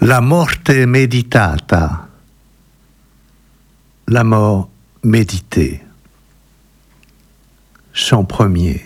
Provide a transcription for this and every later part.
La morte meditata, la mort méditée. Chant premier.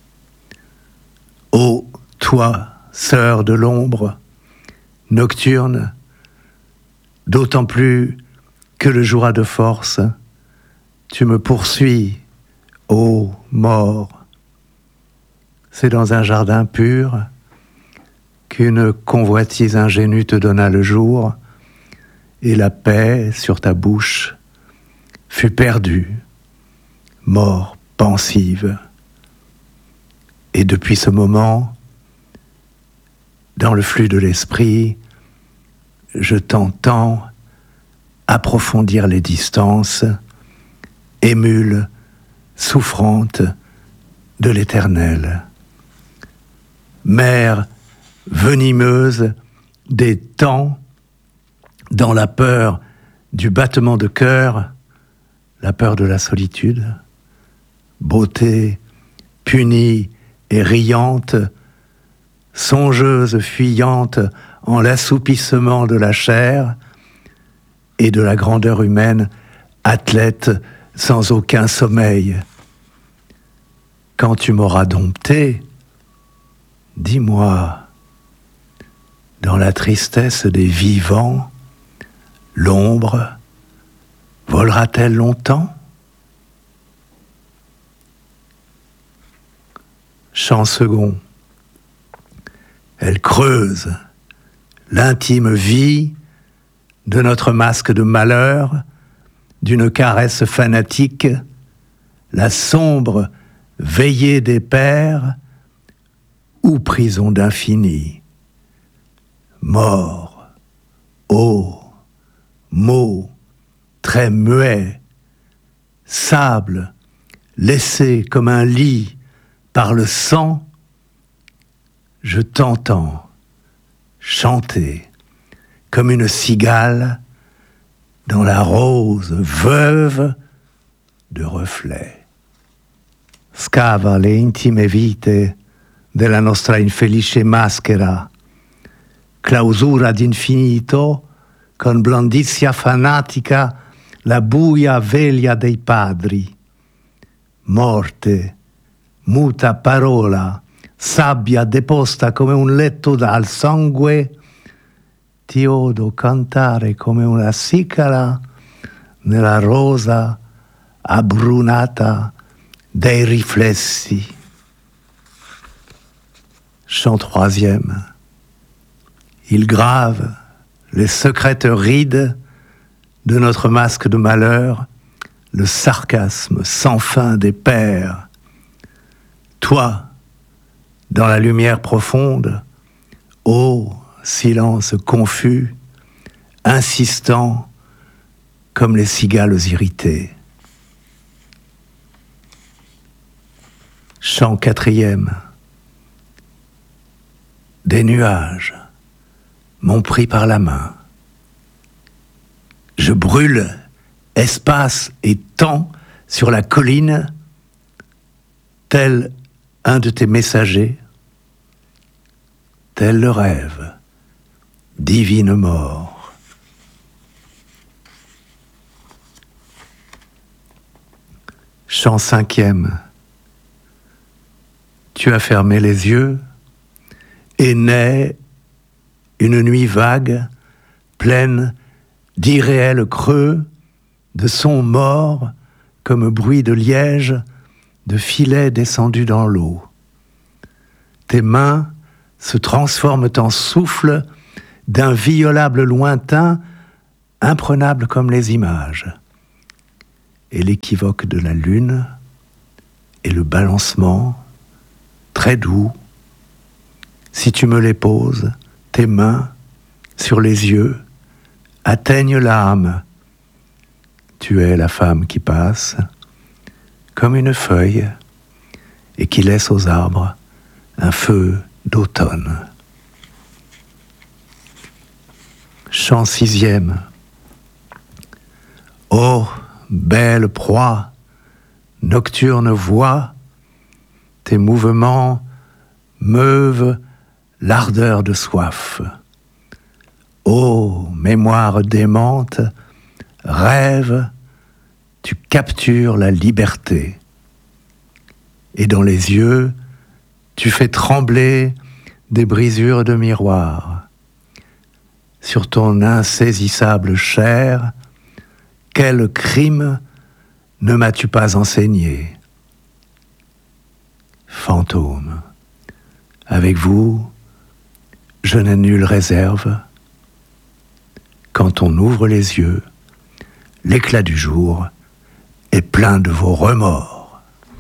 Ô toi, sœur de l'ombre, nocturne, d'autant plus que le jour a de force, tu me poursuis, ô mort. C'est dans un jardin pur qu'une convoitise ingénue te donna le jour, et la paix sur ta bouche fut perdue, mort pensive. Et depuis ce moment, dans le flux de l'esprit, je t'entends approfondir les distances, émule, souffrante de l'éternel. Mère venimeuse des temps, dans la peur du battement de cœur, la peur de la solitude, beauté punie et riante, songeuse fuyante en l'assoupissement de la chair et de la grandeur humaine, athlète sans aucun sommeil. Quand tu m'auras dompté, dis-moi, dans la tristesse des vivants, l'ombre volera-t-elle longtemps? Chant second. Elle creuse l'intime vie de notre masque de malheur, d'une caresse fanatique, la sombre veillée des pères ou prison d'infini. Mort, eau, mots, très muets, sable, laissé comme un lit par le sang, je t'entends chanter comme une cigale dans la rose veuve de reflets. Scava le intime vite della nostra infelice maschera, clausura d'infinito, con blondizia fanatica la buia veglia dei padri. Morte, muta parola, sabbia deposta come un letto dal sangue, ti odo cantare come una cicala nella rosa abbrunata dei riflessi. Chant troisième. Il grave les secrètes rides de notre masque de malheur, le sarcasme sans fin des pères. Toi, dans la lumière profonde, ô silence confus, insistant comme les cigales irritées. Chant quatrième. Des nuages m'ont pris par la main. Je brûle espace et temps sur la colline, tel un de tes messagers, tel le rêve, divine mort. Chant cinquième. Tu as fermé les yeux et naît une nuit vague, pleine d'irréels creux, de sons morts comme bruit de liège, de filets descendus dans l'eau. Tes mains se transforment en souffle d'inviolables lointains, imprenables comme les images. Et l'équivoque de la lune et le balancement, très doux, si tu me les poses, tes mains sur les yeux atteignent l'âme. Tu es la femme qui passe comme une feuille et qui laisse aux arbres un feu d'automne. Chant sixième. Ô belle proie, nocturne voix, tes mouvements meuvent l'ardeur de soif. Ô mémoire démente, rêve, tu captures la liberté. Et dans les yeux, tu fais trembler des brisures de miroir. Sur ton insaisissable chair, quel crime ne m'as-tu pas enseigné? Fantôme, avec vous, je n'ai nulle réserve. Quand on ouvre les yeux, l'éclat du jour est plein de vos remords.